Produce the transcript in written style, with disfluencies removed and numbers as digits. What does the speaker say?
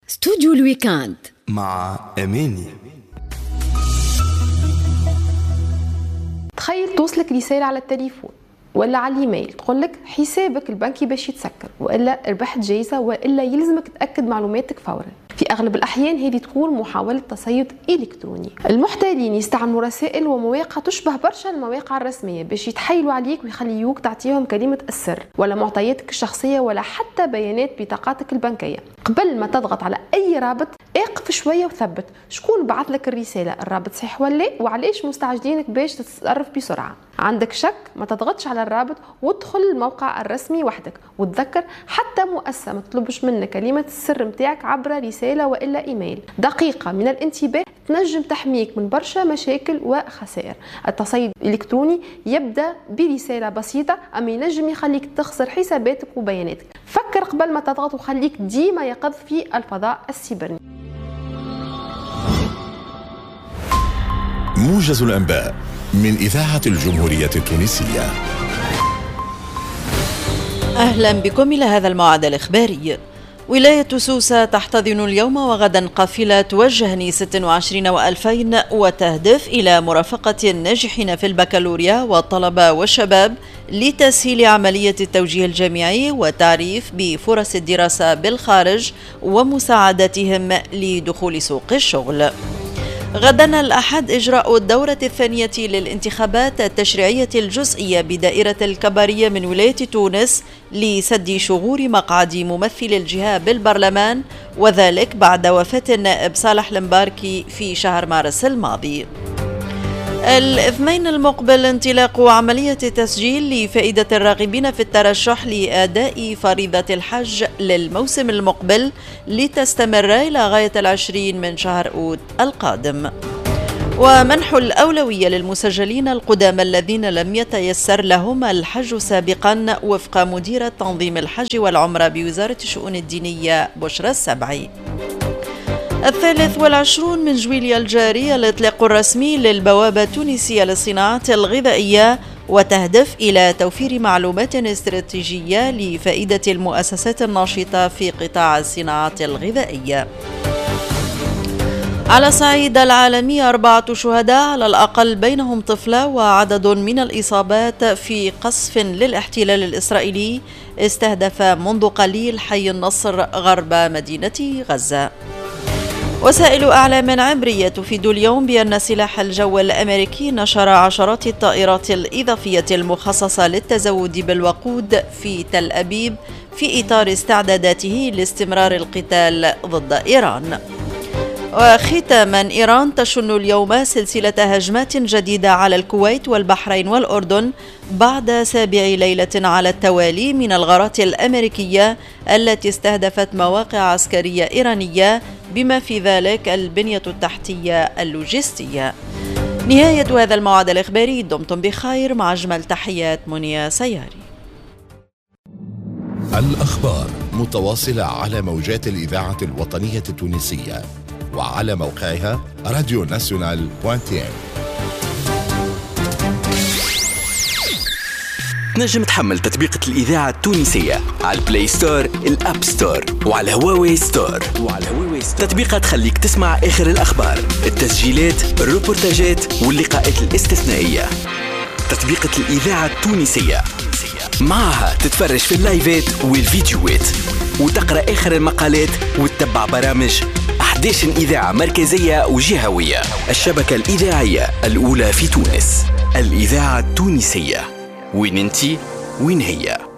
استوديو الويكاند مع أماني. تخيل توصلك رسالة على التليفون ولا على الايميل تقولك حسابك البنكي باش يتسكر، والا ربحت جايزة، والا يلزمك تأكد معلوماتك فورا. في اغلب الاحيان هذه تكون محاولة تصيد الكتروني. المحتالين يستعملوا رسائل ومواقع تشبه برشا المواقع الرسمية باش يتحايلوا عليك ويخليوك تعطيهم كلمة السر ولا معطياتك الشخصية ولا حتى بيانات بطاقاتك البنكية. قبل ما تضغط على اي رابط اقف شوية وثبت شكون بعث لك الرسالة، الرابط صحيح ولا لا، وعلاش مستعجلينك باش تتصرف بسرعة. عندك شك ما تضغطش على الرابط وادخل الموقع الرسمي وحدك، وتذكر حتى مؤسسة ما تطلبش منك كلمة السر متاعك عبر رسالة والا ايميل. دقيقة من الانتباه تنجم تحميك من برشا مشاكل وخسائر. التصيد الالكتروني يبدا برسالة بسيطة اما ينجم يخليك تخسر حساباتك وبياناتك. فكر قبل ما تضغط وخليك ديما يقظ في الفضاء السيبرني. موجز الأنباء من إذاعة الجمهورية التونسية. أهلا بكم إلى هذا الموعد الإخباري. ولاية سوسة تحتضن اليوم وغدا قافلة توجه 26 و2000 وتهدف إلى مرافقة الناجحين في البكالوريا والطلبة والشباب لتسهيل عملية التوجيه الجامعي والتعريف بفرص الدراسة بالخارج ومساعدتهم لدخول سوق الشغل. غدا الأحد إجراء الدورة الثانية للانتخابات التشريعية الجزئية بدائرة الكبارية من ولاية تونس لسد شغور مقعد ممثل الجهة بالبرلمان، وذلك بعد وفاة النائب صالح المباركي في شهر مارس الماضي. الاثنين المقبل انطلاق عملية تسجيل لفائدة الراغبين في الترشح لأداء فريضة الحج للموسم المقبل لتستمر إلى غاية 20 من شهر أوت القادم. ومنح الأولوية للمسجلين القدامى الذين لم يتيسر لهم الحج سابقا وفق مديرة تنظيم الحج والعمرة بوزارة الشؤون الدينية بشرى السبعي. 23 من جويليا الجاري الإطلاق الرسمي للبوابة التونسية للصناعات الغذائية، وتهدف إلى توفير معلومات استراتيجية لفائدة المؤسسات الناشطة في قطاع الصناعات الغذائية. على الصعيد العالمي 4 شهداء على الأقل بينهم طفلة وعدد من الإصابات في قصف للاحتلال الإسرائيلي استهدف منذ قليل حي النصر غرب مدينة غزة. وسائل أعلام عبرية تفيد اليوم بأن سلاح الجو الأمريكي نشر عشرات الطائرات الإضافية المخصصة للتزود بالوقود في تل أبيب في إطار استعداداته لاستمرار القتال ضد إيران. وختاما إيران تشن اليوم سلسلة هجمات جديدة على الكويت والبحرين والأردن بعد 7 ليلة على التوالي من الغارات الأمريكية التي استهدفت مواقع عسكرية إيرانية بما في ذلك البنية التحتية اللوجستية. نهاية هذا الموعد الإخباري، دمتم بخير، مع أجمل تحيات منيا سياري. الأخبار متواصلة على موجات الإذاعة الوطنية التونسية وعلى موقعها radionational.tn. تنجم تحمل تطبيقة الإذاعة التونسية على البلاي ستور، الأب ستور، وعلى هواوي ستور. تطبيقات تخليك تسمع آخر الأخبار، التسجيلات، الروبورتاجات واللقاءات الاستثنائية. تطبيقة الإذاعة التونسية معها تتفرج في اللايفات والفيديوهات وتقرأ آخر المقالات وتتبع برامج 11 إذاعة مركزية وجهوية. الشبكة الإذاعية الأولى في تونس، الإذاعة التونسية. وين انتي وين هي؟